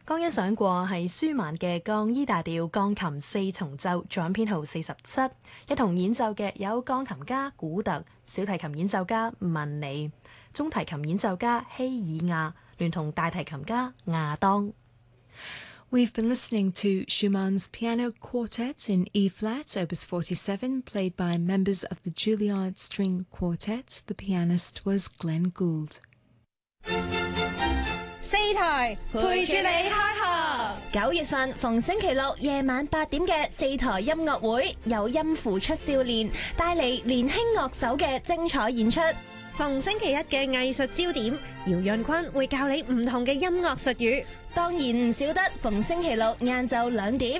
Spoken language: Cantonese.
剛欣賞過係舒曼嘅降 E 大調鋼琴四重奏，作品編號47。一同演奏嘅有鋼琴家古特、小提琴演奏家文尼、中提琴演奏家希爾亞，聯同大提琴家亞當。 We've been listening to Schumann's Piano Quartet in E-flat, Opus 47, played by members of the Juilliard String Quartet. The pianist was Glenn Gould. 四台陪住你開學。 9月份逢星期六夜晚8點嘅四台音樂會，有音符出少年帶嚟年輕樂手嘅精彩演出。 逢星期一嘅藝術焦點，姚潤坤會教你唔同嘅音樂術語。 當然唔少得逢星期六晏晝2點